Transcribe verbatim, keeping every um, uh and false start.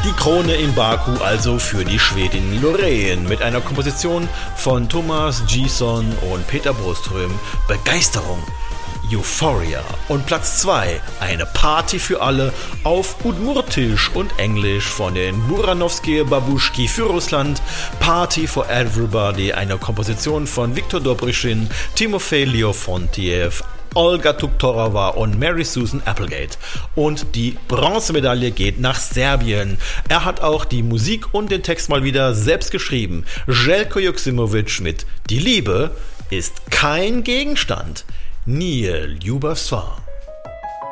Die Krone in Baku also für die Schwedin Loreen mit einer Komposition von Thomas Gison und Peter Broström. Begeisterung. Euphoria. Und Platz zwei, eine Party für alle auf Udmurtisch und Englisch von den Buranovsky Babuschki für Russland. Party for Everybody, eine Komposition von Viktor Dobryschin, Timofei Leofontiev, Olga Tuktorova und Mary Susan Applegate. Und die Bronzemedaille geht nach Serbien. Er hat auch die Musik und den Text mal wieder selbst geschrieben. Željko Joksimović mit Die Liebe ist kein Gegenstand. Nije ljubav sva.